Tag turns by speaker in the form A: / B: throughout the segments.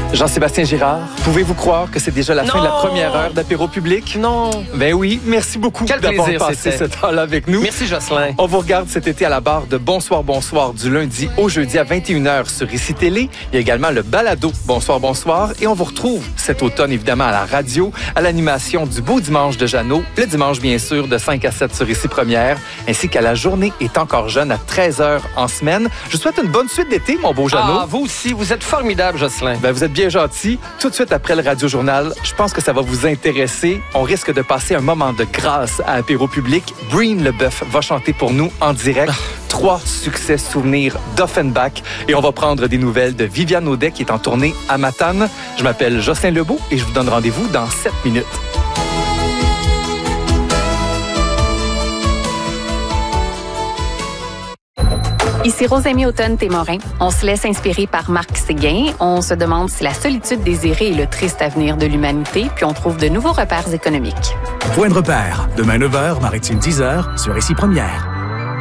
A: Jean-Sébastien Girard, pouvez-vous croire que c'est déjà la fin de la première heure d'apéro public?
B: Non.
A: Ben oui, merci beaucoup d'avoir passé ce temps-là avec nous.
B: Merci, Jocelyn.
A: On vous regarde cet été à la barre de Bonsoir, Bonsoir du lundi au jeudi à 21h sur ICI Télé. Il y a également le balado Bonsoir, Bonsoir. Et on vous retrouve cet automne, évidemment, à la radio, à l'animation du Beau Dimanche de Jeannot, le dimanche, bien sûr, de 5 à 7 sur ICI Première, ainsi qu'à la Journée est encore jeune à 13h en semaine. Je vous souhaite une bonne suite d'été, mon beau Jeannot.
B: Ah, vous aussi, vous êtes formidable, Jocelyn.
A: Ben, vous êtes bien gentil. Tout de suite après le Radio Journal, je pense que ça va vous intéresser. On risque de passer un moment de grâce à apéro public. Breen Leboeuf va chanter pour nous en direct 3 succès souvenirs d'Offenbach. Et on va prendre des nouvelles de Viviane Audet qui est en tournée à Matane. Je m'appelle Jocelyn Lebeau et je vous donne rendez-vous dans 7 minutes.
C: Ici Rosemée Automne-Témorin. On se laisse inspirer par Marc Séguin. On se demande si la solitude désirée est le triste avenir de l'humanité, puis on trouve de nouveaux repères économiques.
D: Point de repère. Demain 9h, Maritime 10h, sur ICI Première.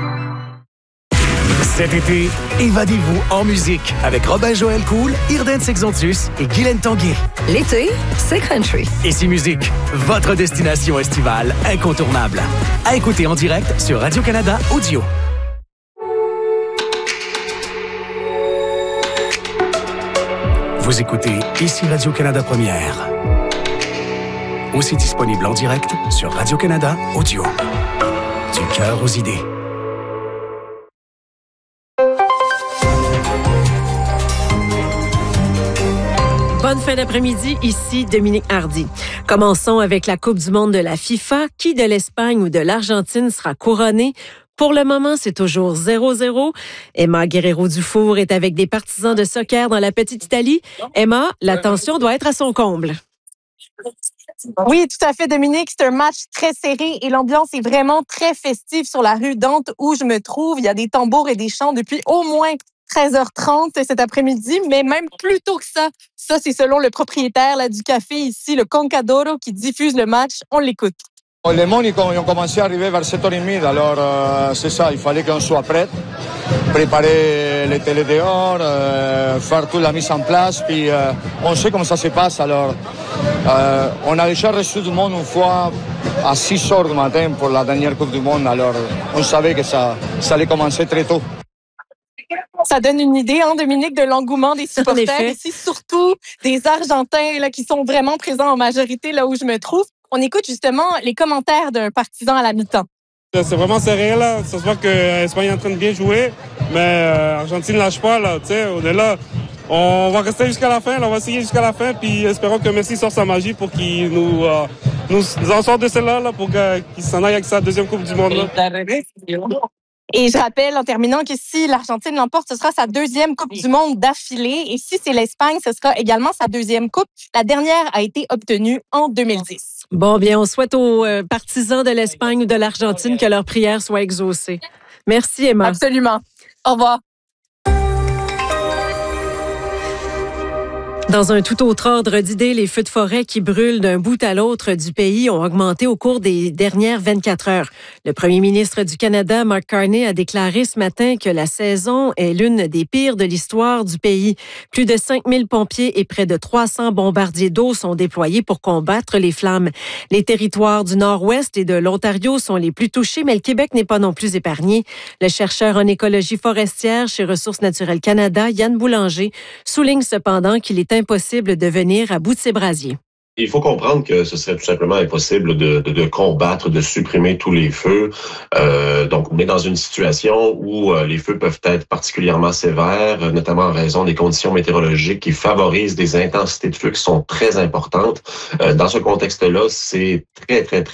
D: Cet été, évadez-vous en musique avec Robin-Joël Cool, Irden Sexontus et Guylaine Tanguay.
E: L'été, c'est country.
D: ICI Musique, votre destination estivale incontournable. À écouter en direct sur Radio-Canada Audio. Vous écoutez ici Radio-Canada Première. Aussi disponible en direct sur Radio-Canada Audio. Du cœur aux idées.
F: Bonne fin d'après-midi, ici Dominique Hardy. Commençons avec la Coupe du monde de la FIFA. Qui de l'Espagne ou de l'Argentine sera couronné? Pour le moment, c'est toujours 0-0. Emma Guerrero-Dufour est avec des partisans de soccer dans la petite Italie. Emma, la tension doit être à son comble.
G: Oui, tout à fait, Dominique. C'est un match très serré et l'ambiance est vraiment très festive sur la rue Dante où je me trouve. Il y a des tambours et des chants depuis au moins 13h30 cet après-midi, mais même plus tôt que ça. Ça, c'est selon le propriétaire là, du café ici, le Concadoro, qui diffuse le match. On l'écoute.
H: Les monde, ils ont commencé à arriver vers 7h30, alors c'est ça, il fallait qu'on soit prêt, préparer les télés dehors, faire toute la mise en place, puis on sait comment ça se passe, alors on a déjà reçu du monde une fois à 6h du matin pour la dernière Coupe du Monde, alors on savait que ça allait commencer très tôt.
G: Ça donne une idée, hein, Dominique, de l'engouement des supporters ici, surtout des Argentins là, qui sont vraiment présents en majorité là où je me trouve. On écoute justement les commentaires d'un partisan à la mi-temps.
I: C'est vraiment serré, là. Ça se voit que l'Espagne est en train de bien jouer, mais Argentine ne lâche pas, là. On est là. On va rester jusqu'à la fin, là. On va essayer jusqu'à la fin, puis espérons que Messi sorte sa magie pour qu'il nous en sorte de celle-là, là, pour qu'il s'en aille avec sa deuxième Coupe du Monde. Là.
G: Et je rappelle en terminant que si l'Argentine l'emporte, ce sera sa deuxième Coupe du Monde d'affilée. Et si c'est l'Espagne, ce sera également sa deuxième Coupe. La dernière a été obtenue en 2010.
F: Bon, bien, on souhaite aux partisans de l'Espagne ou de l'Argentine que leurs prières soient exaucées. Merci, Emma.
G: Absolument. Au revoir.
F: Dans un tout autre ordre d'idées, les feux de forêt qui brûlent d'un bout à l'autre du pays ont augmenté au cours des dernières 24 heures. Le premier ministre du Canada, Mark Carney, a déclaré ce matin que la saison est l'une des pires de l'histoire du pays. Plus de 5000 pompiers et près de 300 bombardiers d'eau sont déployés pour combattre les flammes. Les territoires du Nord-Ouest et de l'Ontario sont les plus touchés, mais le Québec n'est pas non plus épargné. Le chercheur en écologie forestière chez Ressources naturelles Canada, Yann Boulanger, souligne cependant qu'il est impossible de venir à bout de ses brasiers.
J: Il faut comprendre que ce serait tout simplement impossible de combattre, de supprimer tous les feux. Donc, on est dans une situation où les feux peuvent être particulièrement sévères, notamment en raison des conditions météorologiques qui favorisent des intensités de feu qui sont très importantes. Dans ce contexte-là, c'est très